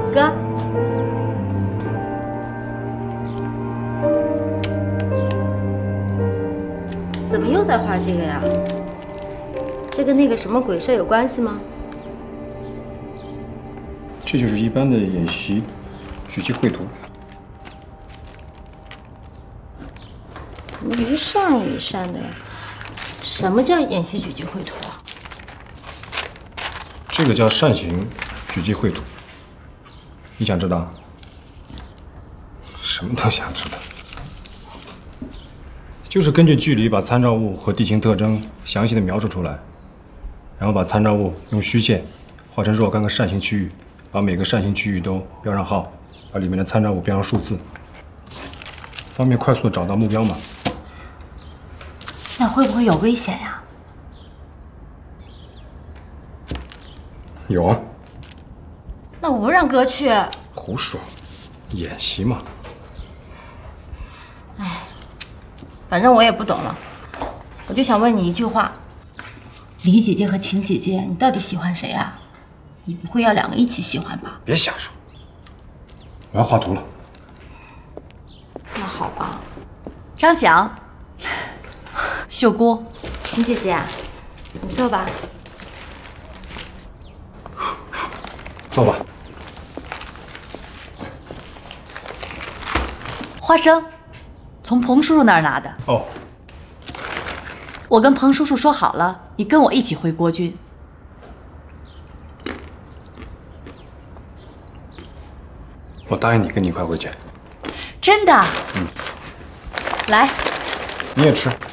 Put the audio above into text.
哥，怎么又在画这个呀？这跟那个什么鬼社有关系吗？ 这就是一般的演习举棋绘图。 怎么一扇一扇的呀？什么叫演习举棋绘图啊？ 这个叫扇形举棋绘图。你想知道？什么都想知道。就是根据距离把参照物和地形特征详细的描述出来，然后把参照物用虚线画成若干个扇形区域，把每个扇形区域都标上号，把里面的参照物标上数字，方便快速的找到目标嘛。 那会不会有危险呀？ 有啊。 那我不让哥去。 胡说，演习嘛。 哎，反正我也不懂了，我就想问你一句话：李姐姐和秦姐姐，你到底喜欢谁啊？你不会要两个一起喜欢吧？ 别瞎说，我要画图了。 那好吧。 张翔，秀姑， 秦姐姐，你坐吧。 坐吧。 花生，从彭叔叔那儿拿的。 哦。 我跟彭叔叔说好了，你跟我一起回国军。 我答应你，跟你一块回去。 真的？ 嗯。 来。 你也吃。